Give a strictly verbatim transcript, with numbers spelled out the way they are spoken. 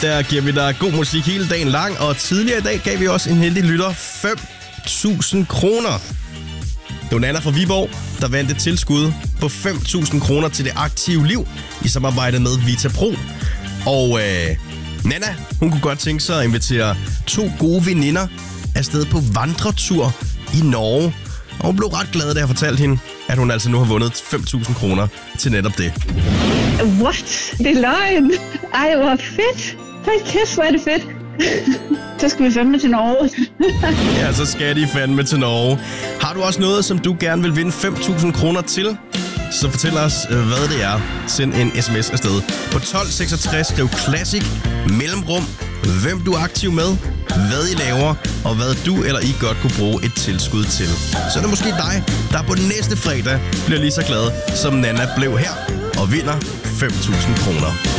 Der giver vi dig god musik hele dagen lang, og tidligere i dag gav vi også en heldig lytter fem tusind kroner. Det var Nana fra Viborg, der vandt et tilskud på fem tusind kroner til det aktive liv i samarbejde med Vitapro. Og øh, Nana, hun kunne godt tænke sig at invitere to gode veninder afsted på vandretur i Norge. Og hun blev ret glad, da jeg fortalte hende, at hun altså nu har vundet fem tusind kroner til netop det. What? Det er løgn. Ej, hvor fedt. Hold kæft, hvor er det fedt. Så skal vi fandme til Norge. Ja, så skal de fandme til Norge. Har du også noget, som du gerne vil vinde fem tusind kroner til? Så fortæl os, hvad det er. Send en sms afsted. På tolv seksogtres skriv Classic, mellemrum, hvem du er aktiv med, hvad I laver, og hvad du eller I godt kunne bruge et tilskud til. Så er det måske dig, der på næste fredag bliver lige så glad, som Nana blev her, og vinder fem tusind kroner.